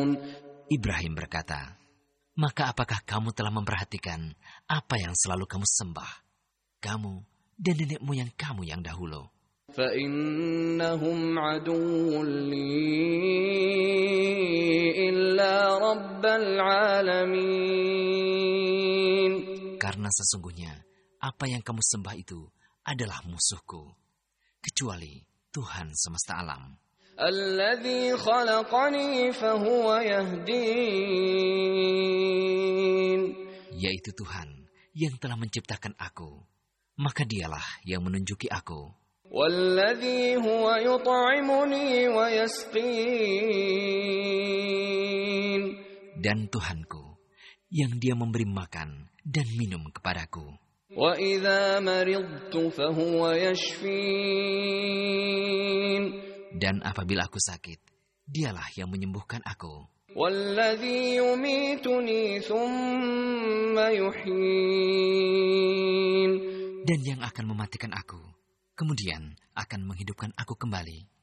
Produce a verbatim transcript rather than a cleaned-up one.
Ibrahim berkata, "Maka apakah kamu telah memperhatikan apa yang selalu kamu sembah, kamu dan nenek moyang kamu yang dahulu? فَإِنَّهُمْ عَدُوٌّ لِّي إِلَّا رَبَّ الْعَالَمِينَ." Karena sesungguhnya apa yang kamu sembah itu adalah musuhku, kecuali Tuhan semesta alam. الَّذِي خَلَقَنِي فَهُوَ يَهْدِينِ. Yaitu Tuhan yang telah menciptakan aku, maka dialah yang menunjuki aku. وَالَّذِي هُوَ يُطْعِمُنِي وَيَسْقِينِ. Dan Tuhanku yang Dia memberi makan dan minum kepadaku. وَإِذَا مَرِضْتُ فَهُوَ يَشْفِينِ. Dan apabila aku sakit, Dialah yang menyembuhkan aku. وَالَّذِي يُمِيتُنِي ثُمَّ يُحْيِينِ. Dan yang akan mematikan aku, kemudian akan menghidupkan aku kembali.